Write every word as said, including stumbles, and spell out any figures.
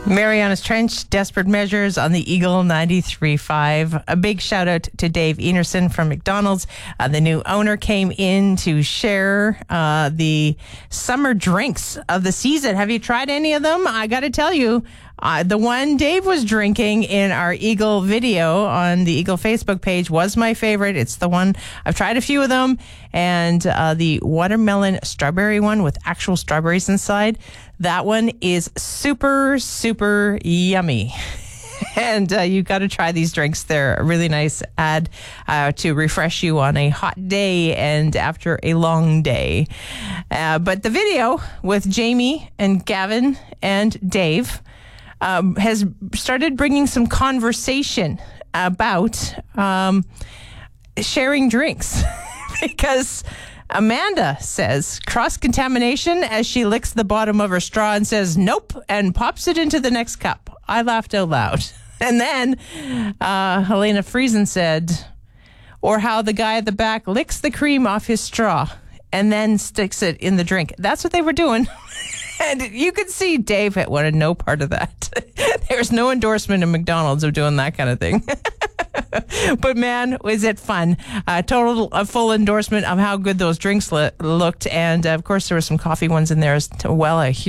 Mariana's Trench, Desperate Measures on the Eagle ninety-three point five. A big shout out to Dave Enerson from McDonald's. Uh, the new owner came in to share uh, the summer drinks of the season. Have you tried any of them? I got to tell you, uh, the one Dave was drinking in our Eagle video on the Eagle Facebook page was my favorite. It's the one, I've tried a few of them, and uh, the watermelon strawberry one with actual strawberries inside. That one is super, super yummy. And uh, you got to try these drinks. They're a really nice add uh, to refresh you on a hot day and after a long day. Uh, but the video with Jamie and Gavin and Dave um, has started bringing some conversation about um, sharing drinks because Amanda says cross-contamination as she licks the bottom of her straw and says nope and pops it into the next cup. I laughed out loud. And then uh, Helena Friesen said, or how the guy at the back licks the cream off his straw and then sticks it in the drink. That's what they were doing. And you could see Dave had wanted no part of that. There's no endorsement in McDonald's of doing that kind of thing. But man, was it fun. Uh, total, a full endorsement of how good those drinks lo- looked. And uh, of course, there were some coffee ones in there as well. A